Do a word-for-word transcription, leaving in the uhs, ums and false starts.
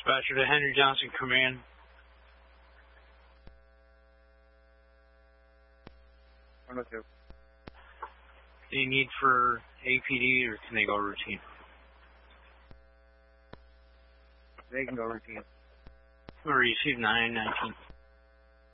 Dispatcher to Henry Johnson Command. one oh two. Any need for A P D or can they go routine? They can go routine. We'll receive nine nineteen.